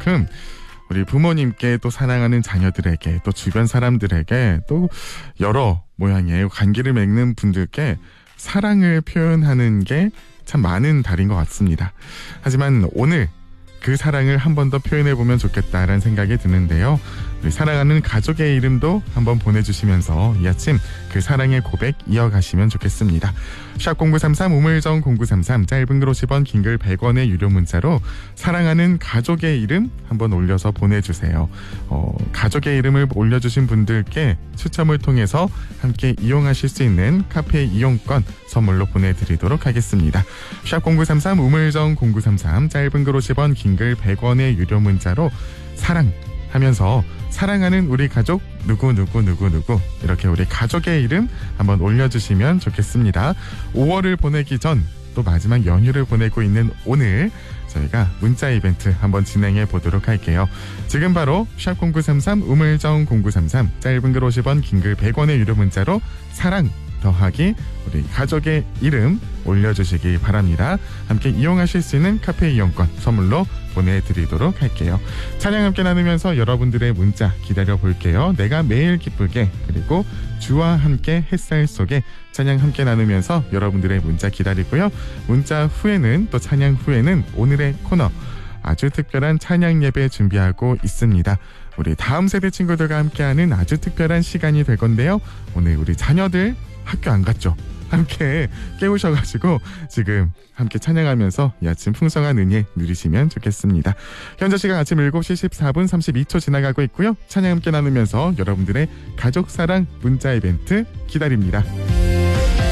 만큼 우리 부모님께 또 사랑하는 자녀들에게 또 주변 사람들에게 또 여러 모양의 관계를 맺는 분들께 사랑을 표현하는 게 참 많은 달인 것 같습니다. 하지만 오늘 그 사랑을 한 번 더 표현해보면 좋겠다라는 생각이 드는데요. 우리 사랑하는 가족의 이름도 한번 보내주시면서 이 아침 그 사랑의 고백 이어가시면 좋겠습니다. 샵0933 우물정 0933 짧은 글 50원 긴 글 100원의 유료 문자로 사랑하는 가족의 이름 한번 올려서 보내주세요. 가족의 이름을 올려주신 분들께 추첨을 통해서 함께 이용하실 수 있는 카페 이용권 선물로 보내드리도록 하겠습니다. 샵0933 우물정 0933 짧은 글 50원 긴 글 100원의 유료 문자로 사랑 하면서 사랑하는 우리 가족 누구 이렇게 우리 가족의 이름 한번 올려주시면 좋겠습니다. 5월을 보내기 전 또 마지막 연휴를 보내고 있는 오늘 저희가 문자 이벤트 한번 진행해 보도록 할게요. 지금 바로 샵0933 우물정 0933 짧은 글 50원 긴 글 100원의 유료 문자로 사랑 더하기 우리 가족의 이름 올려주시기 바랍니다. 함께 이용하실 수 있는 카페 이용권 선물로 보내드리도록 할게요. 찬양 함께 나누면서 여러분들의 문자 기다려볼게요. 내가 매일 기쁘게 그리고 주와 함께 햇살 속에 찬양 함께 나누면서 여러분들의 문자 기다리고요. 문자 후에는 또 찬양 후에는 오늘의 코너 아주 특별한 찬양 예배 준비하고 있습니다. 우리 다음 세대 친구들과 함께하는 아주 특별한 시간이 될 건데요. 오늘 우리 자녀들 학교 안 갔죠? 함께 깨우셔가지고 지금 함께 찬양하면서 이 아침 풍성한 은혜 누리시면 좋겠습니다. 현재 시간 아침 7시 14분 32초 지나가고 있고요. 찬양 함께 나누면서 여러분들의 가족 사랑 문자 이벤트 기다립니다.